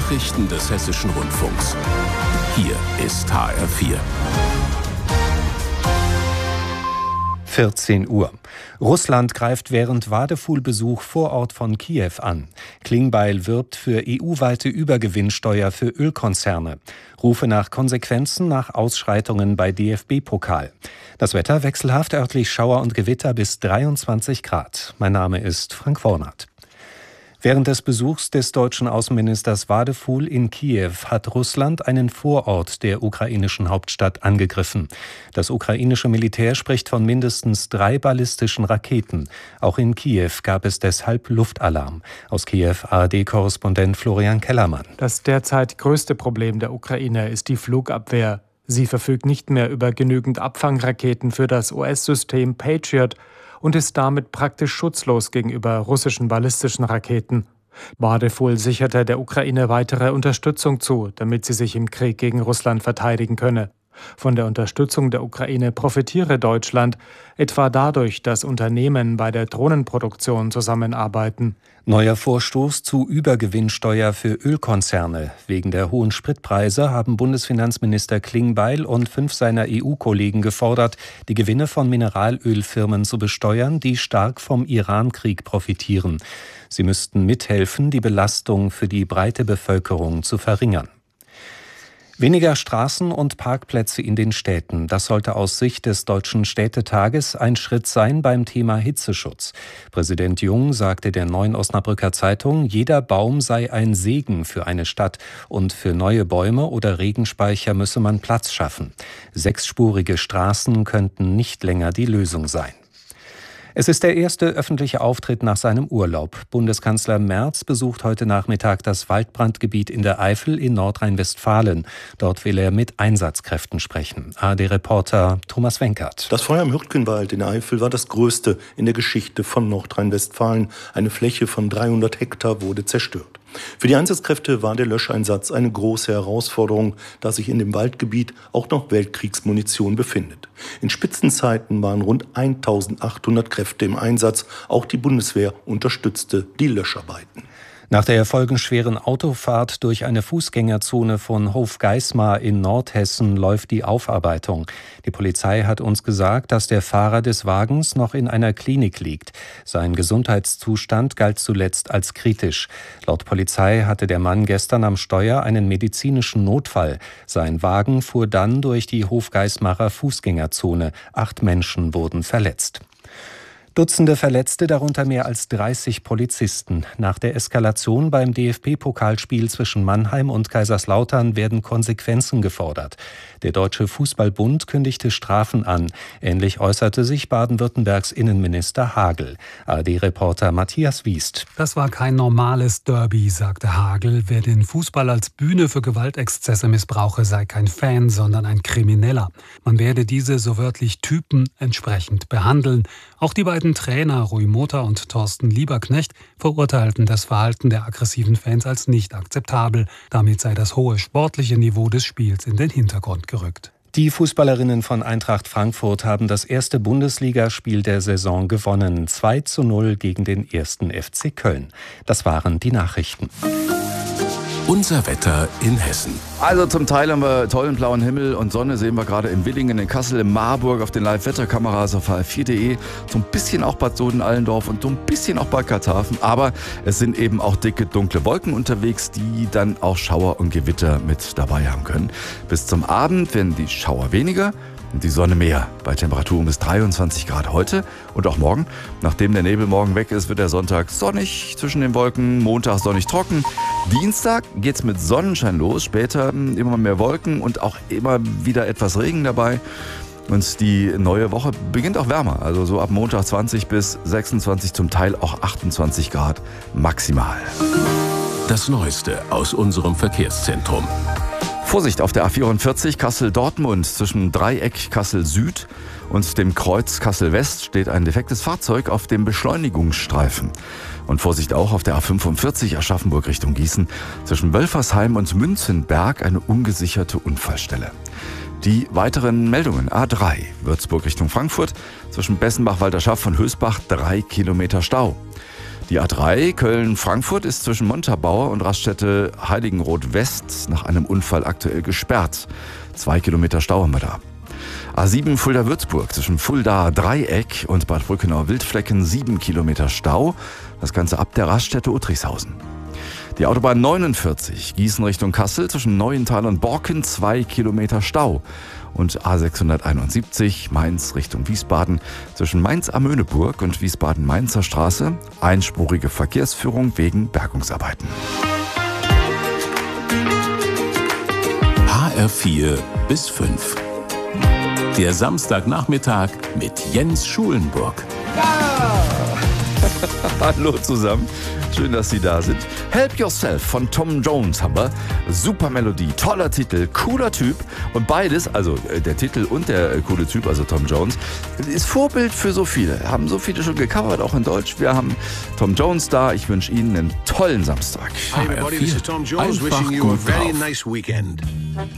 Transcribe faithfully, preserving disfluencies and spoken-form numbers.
Nachrichten des Hessischen Rundfunks. Hier ist H R vier. vierzehn Uhr. Russland greift während Wadephul-Besuch vor Ort von Kiew an. Klingbeil wirbt für E U-weite Übergewinnsteuer für Ölkonzerne. Rufe nach Konsequenzen nach Ausschreitungen bei D F B-Pokal. Das Wetter wechselhaft, örtlich Schauer und Gewitter bis dreiundzwanzig Grad. Mein Name ist Frank Wornert. Während des Besuchs des deutschen Außenministers Wadephul in Kiew hat Russland einen Vorort der ukrainischen Hauptstadt angegriffen. Das ukrainische Militär spricht von mindestens drei ballistischen Raketen. Auch in Kiew gab es deshalb Luftalarm. Aus Kiew A R D-Korrespondent Florian Kellermann. Das derzeit größte Problem der Ukraine ist die Flugabwehr. Sie verfügt nicht mehr über genügend Abfangraketen für das U S-System Patriot und ist damit praktisch schutzlos gegenüber russischen ballistischen Raketen. Wadephul sicherte der Ukraine weitere Unterstützung zu, damit sie sich im Krieg gegen Russland verteidigen könne. Von der Unterstützung der Ukraine profitiere Deutschland, etwa dadurch, dass Unternehmen bei der Drohnenproduktion zusammenarbeiten. Neuer Vorstoß zu Übergewinnsteuer für Ölkonzerne. Wegen der hohen Spritpreise haben Bundesfinanzminister Klingbeil und fünf seiner E U-Kollegen gefordert, die Gewinne von Mineralölfirmen zu besteuern, die stark vom Iran-Krieg profitieren. Sie müssten mithelfen, die Belastung für die breite Bevölkerung zu verringern. Weniger Straßen und Parkplätze in den Städten. Das sollte aus Sicht des Deutschen Städtetages ein Schritt sein beim Thema Hitzeschutz. Präsident Jung sagte der Neuen Osnabrücker Zeitung, jeder Baum sei ein Segen für eine Stadt und für neue Bäume oder Regenspeicher müsse man Platz schaffen. Sechsspurige Straßen könnten nicht länger die Lösung sein. Es ist der erste öffentliche Auftritt nach seinem Urlaub. Bundeskanzler Merz besucht heute Nachmittag das Waldbrandgebiet in der Eifel in Nordrhein-Westfalen. Dort will er mit Einsatzkräften sprechen. A R D-Reporter Thomas Wenkert. Das Feuer im Hürtgenwald in der Eifel war das größte in der Geschichte von Nordrhein-Westfalen. Eine Fläche von dreihundert Hektar wurde zerstört. Für die Einsatzkräfte war der Löscheinsatz eine große Herausforderung, da sich in dem Waldgebiet auch noch Weltkriegsmunition befindet. In Spitzenzeiten waren rund eintausendachthundert Kräfte im Einsatz. Auch die Bundeswehr unterstützte die Löscharbeiten. Nach der folgenschweren Autofahrt durch eine Fußgängerzone von Hofgeismar in Nordhessen läuft die Aufarbeitung. Die Polizei hat uns gesagt, dass der Fahrer des Wagens noch in einer Klinik liegt. Sein Gesundheitszustand galt zuletzt als kritisch. Laut Polizei hatte der Mann gestern am Steuer einen medizinischen Notfall. Sein Wagen fuhr dann durch die Hofgeismarer Fußgängerzone. Acht Menschen wurden verletzt. Dutzende Verletzte, darunter mehr als dreißig Polizisten. Nach der Eskalation beim D F B-Pokalspiel zwischen Mannheim und Kaiserslautern werden Konsequenzen gefordert. Der Deutsche Fußballbund kündigte Strafen an. Ähnlich äußerte sich Baden-Württembergs Innenminister Hagel. A R D-Reporter Matthias Wiest. Das war kein normales Derby, sagte Hagel. Wer den Fußball als Bühne für Gewaltexzesse missbrauche, sei kein Fan, sondern ein Krimineller. Man werde diese so wörtlich Typen entsprechend behandeln. Auch die beiden Trainer Rui Mota und Thorsten Lieberknecht verurteilten das Verhalten der aggressiven Fans als nicht akzeptabel. Damit sei das hohe sportliche Niveau des Spiels in den Hintergrund gerückt. Die Fußballerinnen von Eintracht Frankfurt haben das erste Bundesligaspiel der Saison gewonnen. zwei zu null gegen den ersten F C Köln. Das waren die Nachrichten. Unser Wetter in Hessen. Also zum Teil haben wir tollen blauen Himmel und Sonne, sehen wir gerade in Willingen, in Kassel, in Marburg auf den Live-Wetterkameras auf H R vier punkt de. So ein bisschen auch Bad Soden-Allendorf und so ein bisschen auch Bad Karlshafen. Aber es sind eben auch dicke, dunkle Wolken unterwegs, die dann auch Schauer und Gewitter mit dabei haben können. Bis zum Abend werden die Schauer weniger und die Sonne mehr. Bei Temperaturen bis dreiundzwanzig Grad heute und auch morgen. Nachdem der Nebel morgen weg ist, wird der Sonntag sonnig zwischen den Wolken, Montag sonnig trocken. Dienstag geht's mit Sonnenschein los, später immer mehr Wolken und auch immer wieder etwas Regen dabei. Und die neue Woche beginnt auch wärmer, also so ab Montag zwanzig bis sechsundzwanzig, zum Teil auch achtundzwanzig Grad maximal. Das Neueste aus unserem Verkehrszentrum. Vorsicht auf der A vierundvierzig Kassel-Dortmund zwischen Dreieck Kassel-Süd und dem Kreuz Kassel-West steht ein defektes Fahrzeug auf dem Beschleunigungsstreifen. Und Vorsicht auch auf der A fünfundvierzig Aschaffenburg Richtung Gießen zwischen Wölfersheim und Münzenberg eine ungesicherte Unfallstelle. Die weiteren Meldungen: A drei Würzburg Richtung Frankfurt zwischen Bessenbach-Walterschaft und Hösbach drei Kilometer Stau. Die A drei Köln-Frankfurt ist zwischen Montabaur und Raststätte Heiligenroth-West nach einem Unfall aktuell gesperrt. Zwei Kilometer Stau haben wir da. A sieben Fulda-Würzburg zwischen Fulda-Dreieck und Bad Brückenau-Wildflecken sieben Kilometer Stau. Das Ganze ab der Raststätte Uttrichshausen. Die Autobahn neunundvierzig Gießen Richtung Kassel zwischen Neuental und Borken zwei Kilometer Stau. Und A sechshunderteinundsiebzig Mainz Richtung Wiesbaden zwischen Mainz-Amöneburg und Wiesbaden-Mainzer Straße einspurige Verkehrsführung wegen Bergungsarbeiten. H R vier bis fünf. Der Samstagnachmittag mit Jens Schulenburg. Hallo zusammen, schön, dass Sie da sind. Help Yourself von Tom Jones haben wir. Super Melodie, toller Titel, cooler Typ. Und beides, also der Titel und der äh, coole Typ, also Tom Jones, ist Vorbild für so viele. Haben so viele schon gecovert, auch in Deutsch. Wir haben Tom Jones da. Ich wünsche Ihnen einen tollen Samstag. Hi everybody, this is Tom Jones wishing you a very nice weekend.